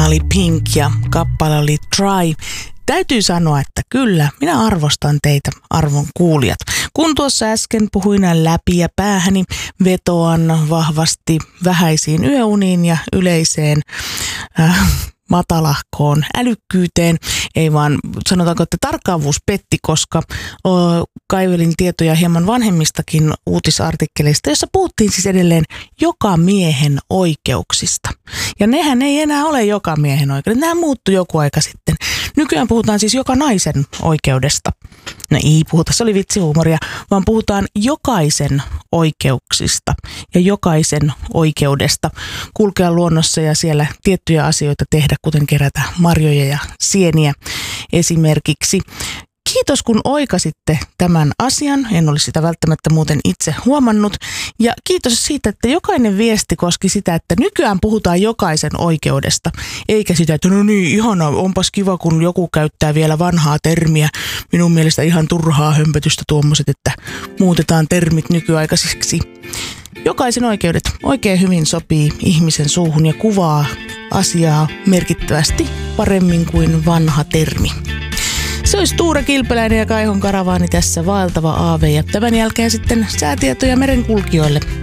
Tämä oli Pink ja kappale oli Try. Täytyy sanoa, että kyllä, minä arvostan teitä, arvon kuulijat. Kun tuossa äsken puhuin läpi ja päähäni, vetoan vahvasti vähäisiin yöuniin ja yleiseen matalahkoon älykkyyteen. Ei vaan sanotaanko, että tarkkaavuus petti, koska kaivelin tietoja hieman vanhemmistakin uutisartikkeleista, jossa puhuttiin siis edelleen joka miehen oikeuksista. Ja nehän ei enää ole joka miehen oikeudet. Nämä muuttui joku aika sitten. Nykyään puhutaan siis joka naisen oikeudesta. No ei puhuta, se oli vitsihuumoria, vaan puhutaan jokaisen oikeuksista ja jokaisen oikeudesta kulkea luonnossa ja siellä tiettyjä asioita tehdä, kuten kerätä marjoja ja sieniä esimerkiksi. Kiitos kun oikasitte tämän asian, en olisi sitä välttämättä muuten itse huomannut. Ja kiitos siitä, että jokainen viesti koski sitä, että nykyään puhutaan jokaisen oikeudesta. Eikä sitä, että no niin, ihana, onpas kiva kun joku käyttää vielä vanhaa termiä. Minun mielestä ihan turhaa hömpötystä tuommoiset, että muutetaan termit nykyaikaisiksi. Jokaisen oikeudet oikein hyvin sopii ihmisen suuhun ja kuvaa asiaa merkittävästi paremmin kuin vanha termi. Se olisi Tuure Kilpeläinen ja Kaihon Karavaani tässä vaeltava aave ja tämän jälkeen sitten säätietoja merenkulkijoille.